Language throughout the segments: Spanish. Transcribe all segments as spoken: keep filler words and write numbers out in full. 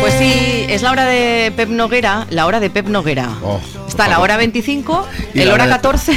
Pues sí, es la hora de Pep Noguera, la hora de Pep Noguera. Oh, Está la hora veinticinco, el hora catorce.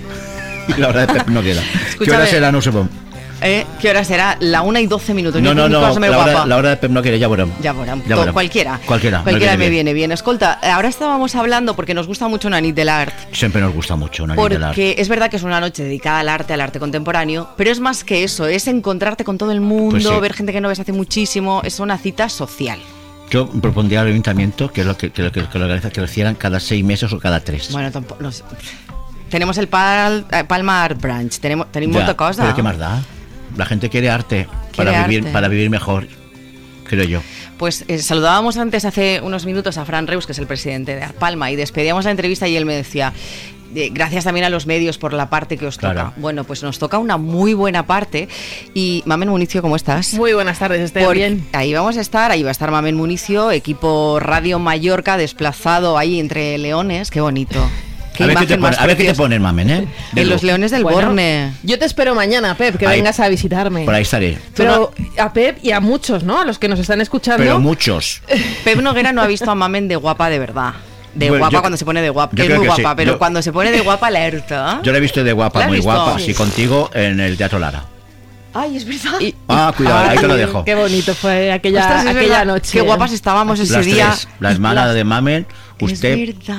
Y la hora de Pep Noguera. ¿Qué hora será? No sé. Eh, ¿Qué hora será? La una y doce minutos. No, no, no, la hora, la hora de Pep Noguera, ya veremos. Ya veremos, cualquiera. Cualquiera. Cualquiera me, me viene bien. Escolta, ahora estábamos hablando porque nos gusta mucho una nit del art. Siempre nos gusta mucho una nit del art. Porque es verdad que es una noche dedicada al arte, al arte contemporáneo, pero es más que eso, es encontrarte con todo el mundo, pues sí. ver gente que no ves hace muchísimo, es una cita social. Yo propondría al ayuntamiento que lo que, que, lo que, que lo organiza, que lo hicieran cada seis meses o cada tres. Bueno, tampoco. No sé. Tenemos el Pal, Palma Art Branch, tenemos, tenemos mucha cosa. ¿Pero qué más da? La gente quiere arte, quiere para arte. vivir para vivir mejor, creo yo. Pues eh, saludábamos antes, hace unos minutos, a Fran Reus, que es el presidente de Art Palma, y despedíamos la entrevista y él me decía... Gracias también a los medios por la parte que os toca. Claro. Bueno, pues nos toca una muy buena parte. Y Mamen Municio, ¿cómo estás? Muy buenas tardes, estoy Porque bien. Ahí vamos a estar, ahí va a estar Mamen Municio, equipo Radio Mallorca, desplazado ahí entre leones. Qué bonito. Qué a, ver qué te pone, a ver qué te ponen, Mamen, ¿eh? De en los leones del bueno, Borne. Yo te espero mañana, Pep, que ahí, vengas a visitarme. Por ahí estaré. Pero no... a Pep y a muchos, ¿no? A los que nos están escuchando. Pero muchos. Pep Noguera no ha visto a Mamen de guapa de verdad. De bueno, guapa yo, cuando se pone de guapa, que es muy guapa, sí. pero yo, cuando se pone de guapa alerta. Yo la he visto de guapa, muy visto? guapa, sí, contigo en el Teatro Lara. Ay, es verdad. Y, ah, cuidado, ay, ahí te lo dejo. Qué bonito fue aquella, Ostras, aquella noche. Qué guapas estábamos ese Las día. Tres, la hermana de Mamen, usted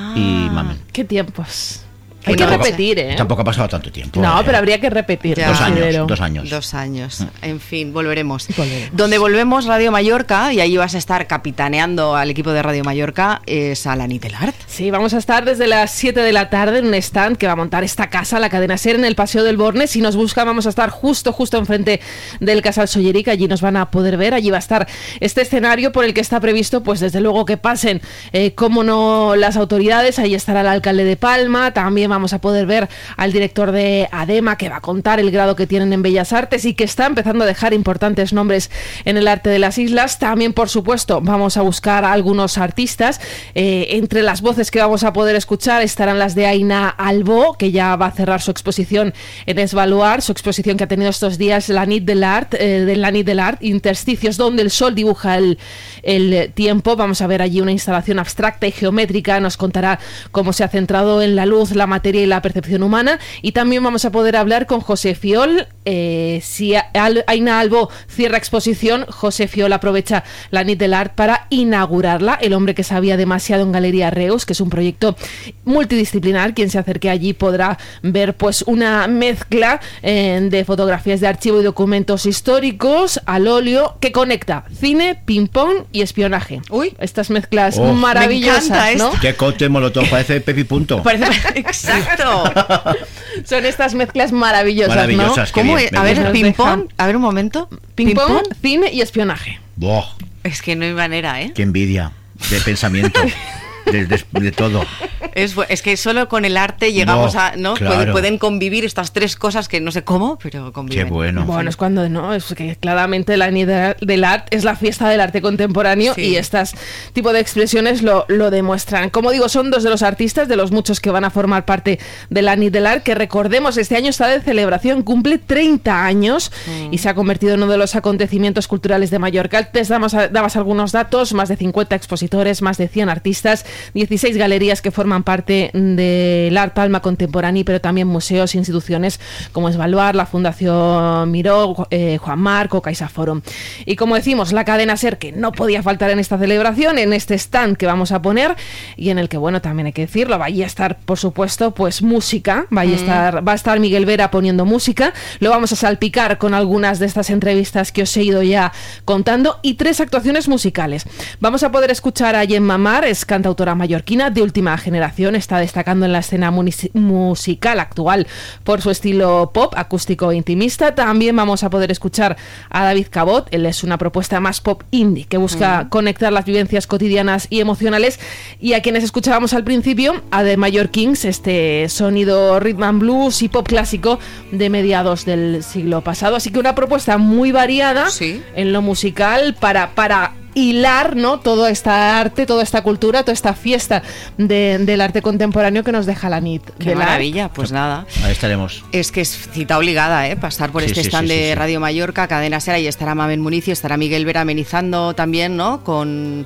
y Mamen. Qué tiempos. Hay que repetir, ¿eh? Tampoco ha pasado tanto tiempo. No, eh. pero habría que repetir. Dos años, dos años. Dos años. En fin, volveremos. volveremos. Donde volvemos, Radio Mallorca, y ahí vas a estar capitaneando al equipo de Radio Mallorca, es a la nit del art. Sí, vamos a estar desde las siete de la tarde en un stand que va a montar esta casa, la cadena SER, en el Paseo del Borne. Si nos buscan, vamos a estar justo, justo enfrente del Casal Solleric. Allí nos van a poder ver. Allí va a estar este escenario por el que está previsto, pues desde luego que pasen, eh, cómo no, las autoridades. Ahí estará el alcalde de Palma. También vamos a poder ver al director de ADEMA, que va a contar el grado que tienen en Bellas Artes y que está empezando a dejar importantes nombres en el arte de las islas. También, por supuesto, vamos a buscar a algunos artistas. Eh, entre las voces que vamos a poder escuchar estarán las de Aina Albó, que ya va a cerrar su exposición en Esvaluar, su exposición que ha tenido estos días, la Nit del Art, eh, de la Nit del Art, intersticios donde el sol dibuja el, el tiempo. Vamos a ver allí una instalación abstracta y geométrica. Nos contará cómo se ha centrado en la luz, la materia y la percepción humana. Y también vamos a poder hablar con José Fiol. Eh, si Aina Albó cierra exposición, José Fiol aprovecha la Nit del Art para inaugurarla. El hombre que sabía demasiado en Galería Reus, que es un proyecto multidisciplinar. Quien se acerque allí podrá ver pues una mezcla eh, de fotografías de archivo y documentos históricos al óleo que conecta cine, ping-pong y espionaje. Uy, estas mezclas oh, maravillosas, ¿no? Qué coche molotov, parece Pepi Punto. Parece, exacto. Son estas mezclas maravillosas, maravillosas, ¿no? ¿Cómo bien, a ver, el ping-pong, a ver un momento. Ping-pong, cine y espionaje. Boh. Es que no hay manera, ¿eh? Qué envidia de pensamiento. De, de, de todo. Es, es que solo con el arte llegamos no, a, ¿no? Claro. Pueden, pueden convivir estas tres cosas que no sé cómo, pero conviven. Qué bueno. Bueno, es cuando no, es que claramente la Nit del Art es la fiesta del arte contemporáneo, sí. Y estas tipo de expresiones lo, lo demuestran. Como digo, son dos de los artistas, de los muchos que van a formar parte de la Nit del Art, que recordemos, este año está de celebración, cumple treinta años mm. y se ha convertido en uno de los acontecimientos culturales de Mallorca. Antes damos, dabas algunos datos, más de cincuenta expositores, más de cien artistas, dieciséis galerías que forman parte del Art Palma Contemporáneo, pero también museos e instituciones como Esvaluar, la Fundación Miró, eh, Juan Marco, CaixaForum. Y como decimos, la cadena SER, que no podía faltar en esta celebración, en este stand que vamos a poner y en el que, bueno, también hay que decirlo, va a estar, por supuesto, pues música, va a, mm. estar, va a estar Miguel Vera poniendo música, lo vamos a salpicar con algunas de estas entrevistas que os he ido ya contando y tres actuaciones musicales. Vamos a poder escuchar a Gemma Mar, es cantautora mallorquina de última generación, está destacando en la escena munici- musical actual por su estilo pop, acústico e intimista. También vamos a poder escuchar a David Cabot, él es una propuesta más pop indie que busca mm. conectar las vivencias cotidianas y emocionales, y a quienes escuchábamos al principio, a The Mallorquins, este sonido rhythm and blues y pop clásico de mediados del siglo pasado. Así que una propuesta muy variada, sí, en lo musical para, para hilar, ¿no?, todo esta arte, toda esta cultura, toda esta fiesta de, del arte contemporáneo que nos deja la Nit. Qué maravilla, art. Pues nada. Ahí estaremos. Es que es cita obligada, ¿eh? Pasar por sí, este sí, stand sí, sí, de sí. Radio Mallorca, Cadena SER, y estará Mamen Municio, estará Miguel Vera amenizando también, ¿no?, con...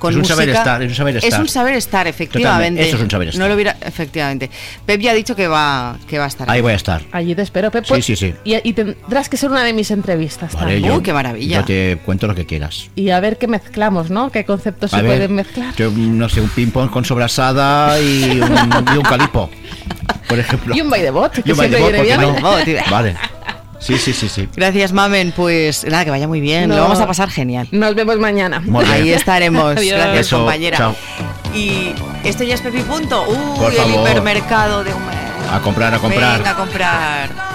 con es un música. Saber estar, es un saber estar. Es un saber estar, efectivamente. Totalmente, eso es un saber estar. No lo hubiera, efectivamente. Pep ya ha dicho que va, que va a estar. Ahí voy a estar. Allí te espero, Pep. Sí, sí, sí. Y, y tendrás que ser una de mis entrevistas. Vale, también. yo, ¡Uh, qué maravilla! Yo te cuento lo que quieras. Y a ver qué mezclamos, ¿no? ¿Qué conceptos A se ver, pueden mezclar? Yo, no sé, un ping-pong con sobrasada y un, y un calipo, por ejemplo. Y un by the bot, que Y un by the siempre bot, viene ¿por qué bien. no? Vale. Sí, sí, sí, sí. Gracias, Mamen. Pues nada, que vaya muy bien. No. Lo vamos a pasar genial. Nos vemos mañana. Muy bien. Ahí estaremos. Adiós. Gracias, Eso, compañera. chao. Y esto ya es Pepi Punto. Uy, Por el favor. hipermercado de Humer. A comprar, a comprar. Venga, a comprar.